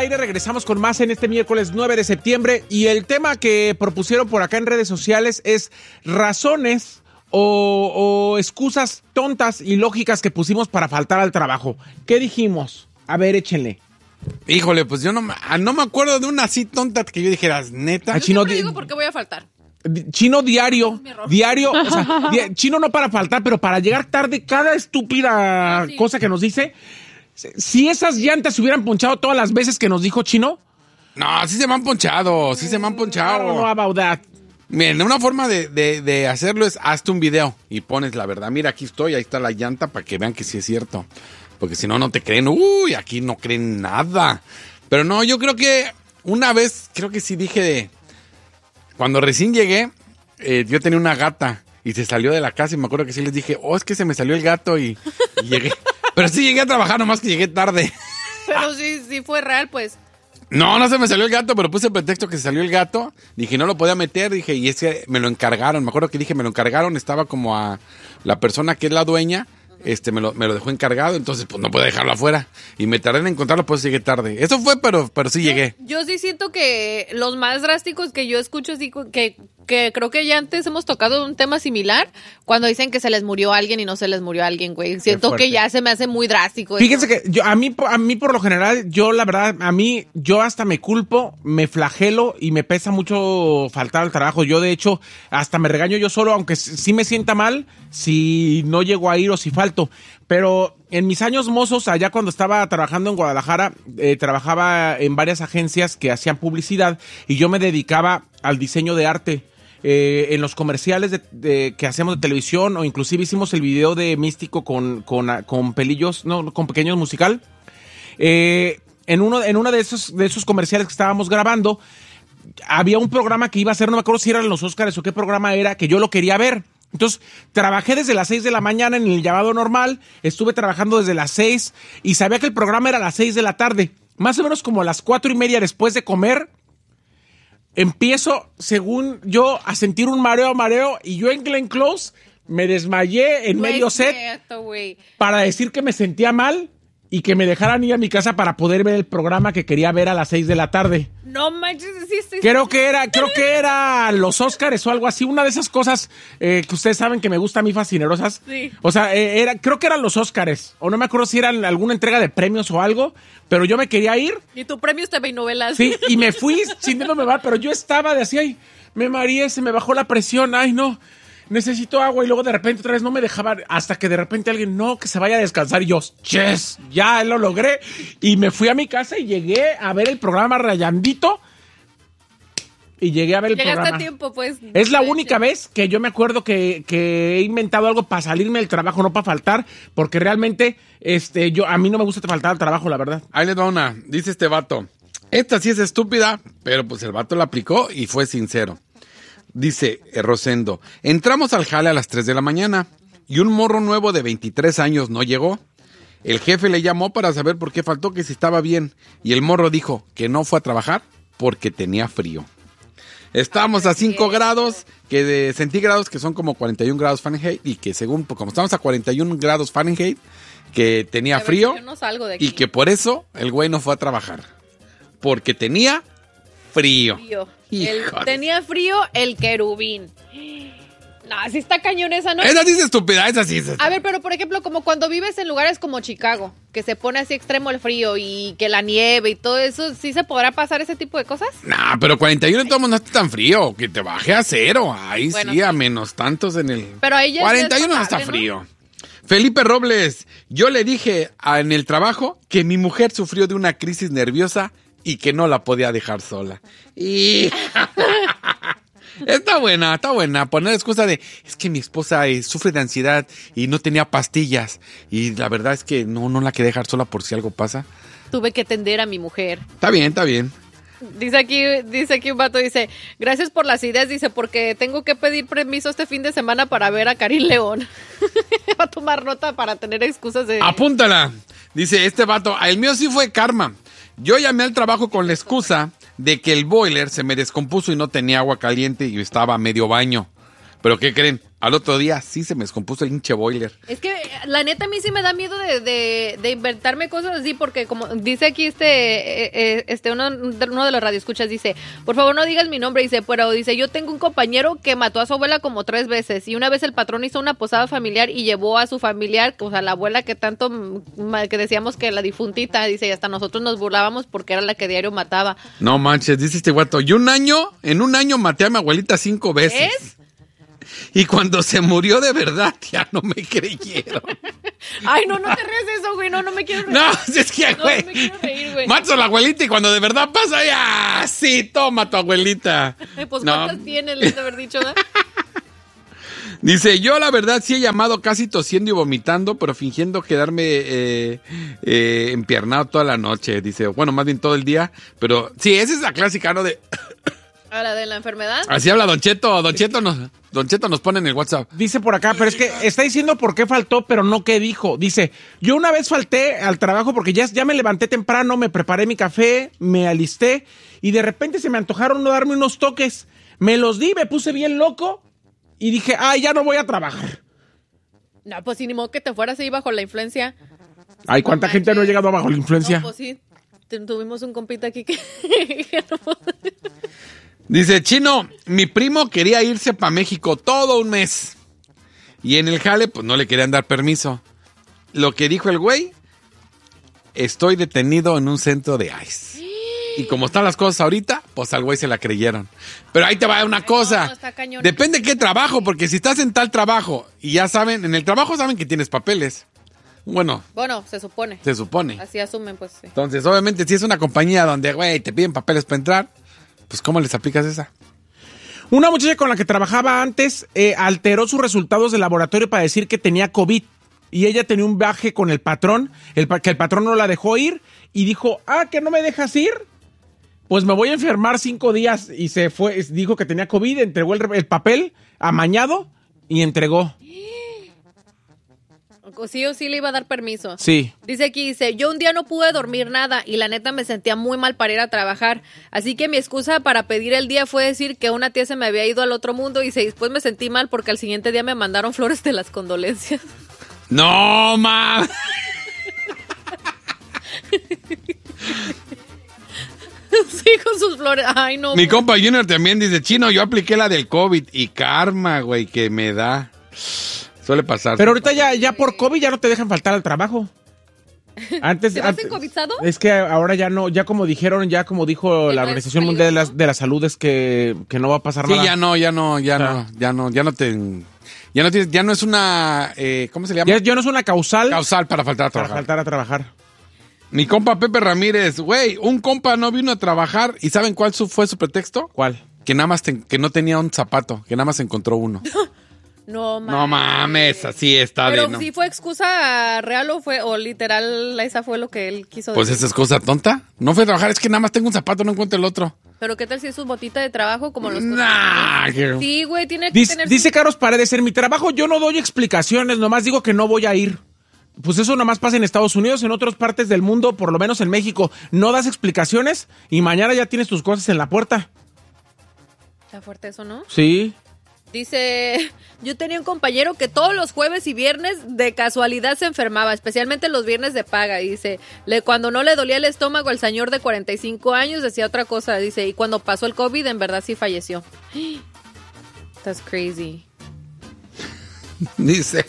aire, regresamos con más en este miércoles 9 de septiembre y el tema que propusieron por acá en redes sociales es razones o excusas tontas y lógicas que pusimos para faltar al trabajo. ¿Qué dijimos? A ver, échenle. Híjole, pues yo no me acuerdo de una así tonta que yo dijera, neta. Yo siempre digo por qué voy a faltar. Chino diario, o sea, Chino no para faltar, pero para llegar tarde cada estúpida cosa que nos dice. Si esas llantas se hubieran ponchado todas las veces que nos dijo Chino. No, sí se me han ponchado, No about that. Miren, una forma de hacerlo es hazte un video y pones la verdad. Mira, aquí estoy, ahí está la llanta para que vean que sí es cierto. Porque si no, no te creen. Uy, aquí no creen nada. Pero no, yo creo que una vez, creo que sí dije cuando recién llegué, yo tenía una gata y se salió de la casa y me acuerdo que sí les dije, es que se me salió el gato y llegué. Pero sí llegué a trabajar, nomás que llegué tarde. Pero sí fue real, pues. No se me salió el gato, pero puse el pretexto que se salió el gato. Dije, no lo podía meter, dije, y es que me lo encargaron. Me acuerdo que dije, me lo encargaron, estaba como a la persona que es la dueña. Me lo dejó encargado, entonces pues no puedo dejarlo afuera. Y me tardé en encontrarlo, pues llegué tarde. Eso fue, pero sí llegué. Yo sí siento que los más drásticos que yo escucho, sí, que creo que ya antes hemos tocado un tema similar, cuando dicen que se les murió alguien y no se les murió alguien, güey. Siento que ya se me hace muy drástico. Fíjense que a mí por lo general, yo la verdad, yo hasta me culpo, me flagelo y me pesa mucho faltar al trabajo. Yo de hecho, hasta me regaño yo solo, aunque sí me sienta mal si no llego a ir o si falto. Pero en mis años mozos, allá cuando estaba trabajando en Guadalajara, trabajaba en varias agencias que hacían publicidad y yo me dedicaba al diseño de arte. En los comerciales que hacemos de televisión, o inclusive hicimos el video de Místico con pelillos, no, con pequeños musical. En uno de esos comerciales que estábamos grabando, había un programa que iba a ser, no me acuerdo si eran los Óscares o qué programa era, que yo lo quería ver. Entonces, trabajé desde las 6 de la mañana en el llamado normal, estuve trabajando desde las 6 y sabía que el programa era a las 6 de la tarde. Más o menos como a las 4:30 después de comer, empiezo, según yo, a sentir un mareo y yo en Glenn Close me desmayé en medio set para decir que me sentía mal y que me dejaran ir a mi casa para poder ver el programa que quería ver a las 6 de la tarde. No manches, sí. Creo que era los Óscares o algo así, una de esas cosas que ustedes saben que me gusta a mí fascinerosas. Sí. O sea, creo que eran los Óscares, o no me acuerdo si eran alguna entrega de premios o algo, pero yo me quería ir. Y tu premio es TV y novelas. Sí, y me fui sintiéndome mal, pero yo estaba de así, ay, me mareé, se me bajó la presión, ay no, necesito agua, y luego de repente otra vez no me dejaban, hasta que de repente alguien, no, que se vaya a descansar, y yo, yes, ya lo logré, y me fui a mi casa y llegué a ver el programa rayandito, y llegué a ver el programa. Llegaste a tiempo, pues. Es la única vez que yo me acuerdo que he inventado algo para salirme del trabajo, no para faltar, porque realmente a mí no me gusta faltar al trabajo, la verdad. Ahí le da una, dice este vato, esta sí es estúpida, pero pues el vato la aplicó y fue sincero. Dice Rosendo, entramos al jale a las 3 de la mañana y un morro nuevo de 23 años no llegó. El jefe le llamó para saber por qué faltó, que si estaba bien, y el morro dijo que no fue a trabajar porque tenía frío. Estábamos a 5 grados de centígrados, que son como 41 grados Fahrenheit, y que según, como estamos a 41 grados Fahrenheit, que tenía frío, yo no salgo de aquí. Y que por eso el güey no fue a trabajar, porque tenía frío. Tenía frío el querubín. No, así está cañón esa, ¿no? Esa sí es estúpida, esa sí es estúpida. A ver, pero por ejemplo, como cuando vives en lugares como Chicago, que se pone así extremo el frío y que la nieve y todo eso, ¿sí se podrá pasar ese tipo de cosas? Nah, pero 41 en todo no está tan frío, que te baje a 0. Ahí bueno, sí, a menos tantos en el... Pero ahí ya 41 no está frío. ¿No? Felipe Robles, yo le dije en el trabajo que mi mujer sufrió de una crisis nerviosa y que no la podía dejar sola. Y... Está buena. Poner excusa de, es que mi esposa sufre de ansiedad y no tenía pastillas. Y la verdad es que no la quería dejar sola por si algo pasa. Tuve que atender a mi mujer. Está bien. Dice aquí un vato, dice, gracias por las ideas, dice, porque tengo que pedir permiso este fin de semana para ver a Karim León. Va a tomar nota para tener excusas de... Apúntala. Dice este vato, el mío sí fue karma. Yo llamé al trabajo con la excusa de que el boiler se me descompuso y no tenía agua caliente y estaba a medio baño. ¿Pero qué creen? Al otro día sí se me descompuso el hinche boiler. Es que la neta a mí sí me da miedo de inventarme cosas así, porque como dice aquí uno de los radioescuchas, dice, por favor no digas mi nombre, dice, pero dice, yo tengo un compañero que mató a su abuela como 3 veces, y una vez el patrón hizo una posada familiar y llevó a su familiar, o sea, la abuela que tanto, que decíamos que la difuntita, dice, y hasta nosotros nos burlábamos porque era la que diario mataba. No manches, dice este guato, en un año maté a mi abuelita 5 veces. ¿Es? Y cuando se murió de verdad, ya no me creyeron. Ay, no te rías de eso, güey. No me quiero reír. No, es que, güey. No me quiero reír, güey. Matas a la abuelita y cuando de verdad pasa, ya, sí, toma tu abuelita. Pues, no. ¿cuántas tiene? Les de haber dicho, ¿verdad? Dice, yo la verdad sí he llamado casi tosiendo y vomitando, pero fingiendo quedarme empiernado toda la noche. Dice, bueno, más bien todo el día. Pero sí, esa es la clásica, ¿no? ¿A la de la enfermedad? Así habla Don Cheto. Don Cheto nos pone en el WhatsApp. Dice por acá, pero es que está diciendo por qué faltó, pero no qué dijo. Dice, yo una vez falté al trabajo porque ya me levanté temprano, me preparé mi café, me alisté y de repente se me antojaron no darme unos toques. Me los di, me puse bien loco y dije, ya no voy a trabajar. No, pues sí, ni modo que te fueras ahí bajo la influencia. Ay, ¿cuánta gente no ha llegado bajo la influencia? No, pues sí, tuvimos un compita aquí que no. Dice, Chino, mi primo quería irse para México todo un mes. Y en el jale, pues no le querían dar permiso. Lo que dijo el güey, estoy detenido en un centro de ICE. Y como están las cosas ahorita, pues al güey se la creyeron. Pero ahí te va una cosa. No, está cañón. Depende de qué trabajo, porque si estás en tal trabajo y ya saben, en el trabajo saben que tienes papeles. Bueno, se supone. se supone. Así asumen, pues sí. Entonces, obviamente, si es una compañía donde, güey, te piden papeles para entrar, pues ¿cómo les aplicas esa? Una muchacha con la que trabajaba antes alteró sus resultados de laboratorio para decir que tenía COVID. Y ella tenía un viaje con el patrón, que el patrón no la dejó ir. Y dijo, ¿que no me dejas ir? Pues me voy a enfermar 5 días. Y se fue, dijo que tenía COVID, entregó el papel amañado y entregó. Sí o sí le iba a dar permiso. Sí. Dice aquí, yo un día no pude dormir nada y la neta me sentía muy mal para ir a trabajar. Así que mi excusa para pedir el día fue decir que una tía se me había ido al otro mundo y después me sentí mal porque al siguiente día me mandaron flores de las condolencias. ¡No, ma! Sí, con sus flores. Ay, no. Mi compa Junior también dice, Chino, yo apliqué la del COVID y karma, güey, que me da. Suele pasar. Pero ahorita ya por COVID ya no te dejan faltar al trabajo. Antes, ¿Te vas encovizado? Es que ahora ya no, ya como dijo la Organización Mundial de la Salud, es que no va a pasar nada. Sí, ya no es una, ¿cómo se llama? Ya no es una causal Para faltar a trabajar. Para faltar a trabajar. Mi compa Pepe Ramírez, güey, un compa no vino a trabajar y ¿saben cuál fue su pretexto? ¿Cuál? Que nada más que no tenía un zapato, que nada más encontró uno. No mames. No mames, así está. Pero ¿no? si fue excusa real o literal, esa fue lo que él quiso Pues decir. esa es cosa tonta. No fue a trabajar, es que nada más tengo un zapato, no encuentro el otro. Pero ¿qué tal si es su botita de trabajo como los... Sí, güey, tiene que tener... Dice Carlos Paredes, en mi trabajo yo no doy explicaciones, nomás digo que no voy a ir. Pues eso nomás pasa en Estados Unidos, en otras partes del mundo, por lo menos en México. No das explicaciones y mañana ya tienes tus cosas en la puerta. Está fuerte eso, ¿no? Sí. Dice, yo tenía un compañero que todos los jueves y viernes de casualidad se enfermaba, especialmente los viernes de paga. Y dice, cuando no le dolía el estómago al señor de 45 años decía otra cosa. Dice, y cuando pasó el COVID en verdad sí falleció. That's crazy. Dice,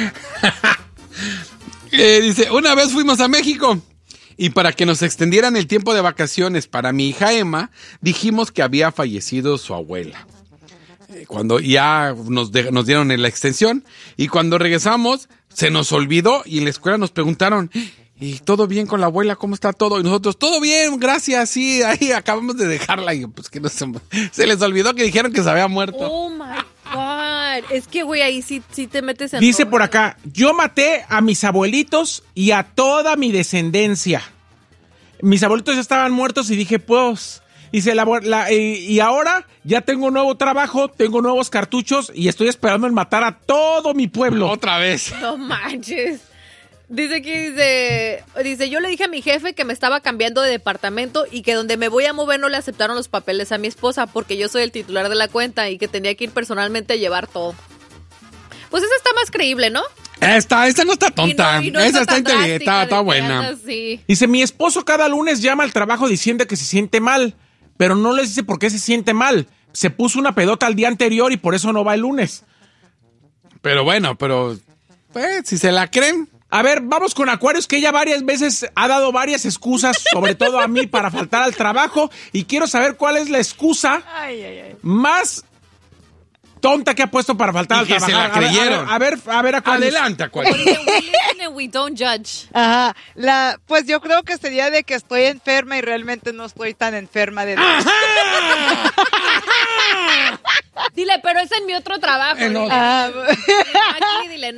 dice, una vez fuimos a México y para que nos extendieran el tiempo de vacaciones para mi hija Emma, dijimos que había fallecido su abuela. Cuando ya nos dieron la extensión y cuando regresamos se nos olvidó y en la escuela nos preguntaron, ¿y todo bien con la abuela? ¿Cómo está todo? Y nosotros, todo bien, gracias, sí, ahí acabamos de dejarla. Y pues que no se les olvidó que dijeron que se había muerto. Oh my God, es que güey, ahí sí te metes en... Dice por acá, yo maté a mis abuelitos y a toda mi descendencia. Mis abuelitos ya estaban muertos y dije, pues... Dice, y ahora ya tengo un nuevo trabajo, tengo nuevos cartuchos y estoy esperando en matar a todo mi pueblo. Otra vez. No manches. Dice yo le dije a mi jefe que me estaba cambiando de departamento y que donde me voy a mover no le aceptaron los papeles a mi esposa porque yo soy el titular de la cuenta y que tenía que ir personalmente a llevar todo. Pues esa está más creíble, ¿no? Esta no está tonta. Y no Esa está tan inteligente, drástica está de que buena. andas, sí. Dice, mi esposo cada lunes llama al trabajo diciendo que se siente mal, pero no les dice por qué se siente mal. Se puso una pedota el día anterior y por eso no va el lunes. Pero bueno, si se la creen. A ver, vamos con Acuarios, que ella varias veces ha dado varias excusas, sobre todo a mí, para faltar al trabajo. Y quiero saber cuál es la excusa más tonta que ha puesto para faltar Y al que trabajo. se la creyeron. A ver, Acuarios. Adelante, Acuario. We listen and we don't judge. Ajá, pues yo creo que sería de que estoy enferma y realmente no estoy tan enferma de Dile, pero es en mi otro trabajo. En dile. otro. Ah, Aquí, dile,